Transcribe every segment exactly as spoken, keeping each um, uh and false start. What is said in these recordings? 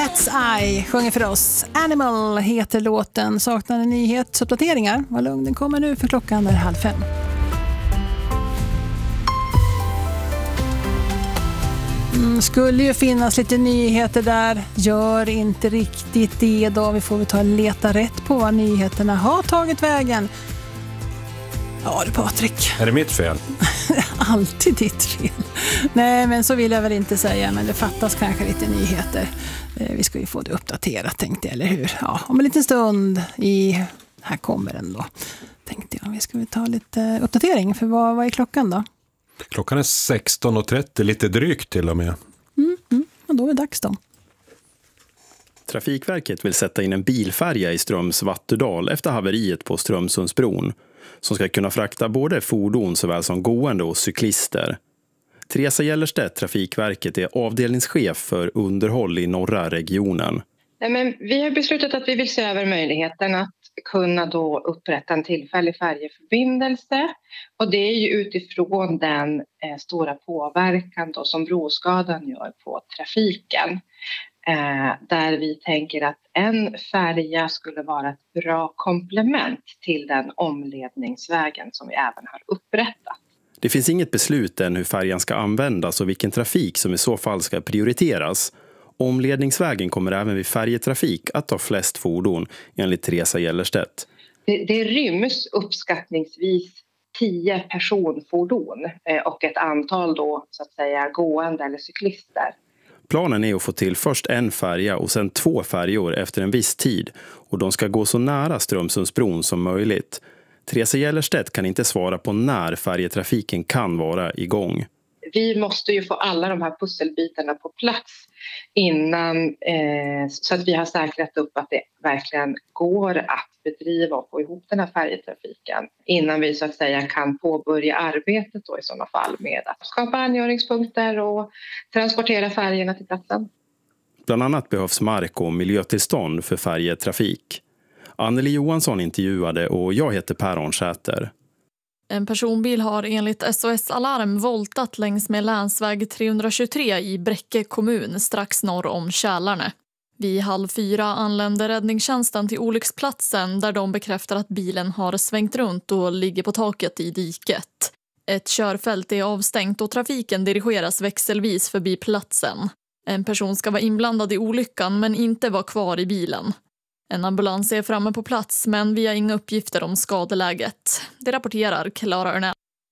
Cat's Eye sjunger för oss. Animal heter låten. Saknar nyhetsuppdateringar. Vad lugn, den kommer nu för klockan är halv fem. Mm, skulle ju finnas lite nyheter där. Gör inte riktigt det då. Vi får väl ta och leta rätt på vad nyheterna har tagit vägen. Ja du Patrik. Är det mitt fel? Alltid ditt fel. Nej men så vill jag väl inte säga. Men det fattas kanske lite nyheter. Vi ska ju få det uppdaterat tänkte jag, eller hur? Ja, om en liten stund i... Här kommer den då. Tänkte jag. Vi ska ta lite uppdatering. För vad, vad är klockan då? Klockan är sexton och trettio, lite drygt till och med. Mm, mm. Och då är det dags då. Trafikverket vill sätta in en bilfärja i Ströms Vattudal efter haveriet på Strömsundsbron som ska kunna frakta både fordon såväl som gående och cyklister. Teresa Gellerstedt, Trafikverket, är avdelningschef för underhåll i norra regionen. Nej, men vi har beslutat att vi vill se över möjligheten att kunna då upprätta en tillfällig färjeförbindelse. Och det är ju utifrån den eh, stora påverkan då som broskadan gör på trafiken. Eh, där vi tänker att en färja skulle vara ett bra komplement till den omledningsvägen som vi även har upprättat. Det finns inget beslut än hur färjan ska användas och vilken trafik som i så fall ska prioriteras. Omledningsvägen kommer även vid färjetrafik att ta flest fordon, enligt Teresa Gellerstedt. Det, det ryms uppskattningsvis tio personfordon och ett antal då så att säga gående eller cyklister. Planen är att få till först en färja och sen två färjor efter en viss tid och de ska gå så nära Strömsundsbron som möjligt. Teresa Gellerstedt kan inte svara på när färjetrafiken kan vara igång. Vi måste ju få alla de här pusselbitarna på plats innan eh, så att vi har säkrat upp att det verkligen går att bedriva och få ihop den här färjetrafiken innan vi så att säga kan påbörja arbetet då i sådana fall med att skapa angöringspunkter och transportera färgerna till platsen. Bland annat behövs mark- och miljötillstånd för färjetrafik. Anneli Johansson intervjuade och jag heter Per Arnsäter. En personbil har enligt S O S Alarm voltat längs med länsväg trehundratjugotre i Bräcke kommun strax norr om Kälarne. Vid halv fyra anlände räddningstjänsten till olycksplatsen där de bekräftar att bilen har svängt runt och ligger på taket i diket. Ett körfält är avstängt och trafiken dirigeras växelvis förbi platsen. En person ska vara inblandad i olyckan men inte vara kvar i bilen. En ambulans är framme på plats men vi har inga uppgifter om skadeläget. Det rapporterar Clara Örnell.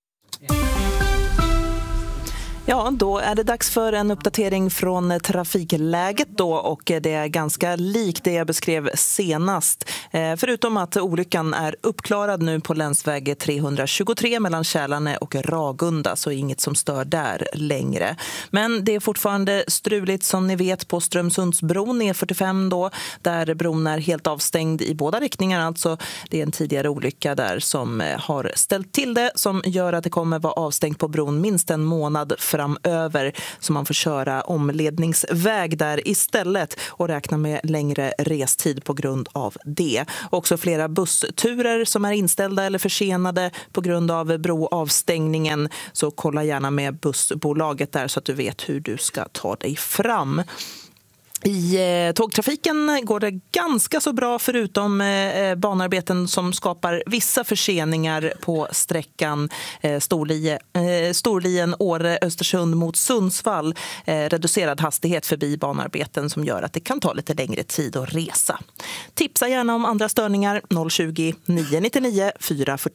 Ja, då är det dags för en uppdatering från trafikläget då och det är ganska likt det jag beskrev senast. Eh, förutom att olyckan är uppklarad nu på länsväg trehundratjugotre mellan Kälarne och Ragunda så är inget som stör där längre. Men det är fortfarande struligt som ni vet på Strömsundsbron E fyrtiofem då där bron är helt avstängd i båda riktningar. Alltså det är en tidigare olycka där som har ställt till det som gör att det kommer vara avstängt på bron minst en månad framöver så man får köra omledningsväg där istället och räkna med längre restid på grund av det. Också flera bussturer som är inställda eller försenade på grund av broavstängningen så kolla gärna med bussbolaget där så att du vet hur du ska ta dig fram. I eh, tågtrafiken går det ganska så bra förutom eh, banarbeten som skapar vissa förseningar på sträckan eh, Storlie, eh, Storlien, Åre, Östersund mot Sundsvall. Eh, reducerad hastighet förbi banarbeten som gör att det kan ta lite längre tid att resa. Tipsa gärna om andra störningar noll tjugo, nio nio nio, fyra fyra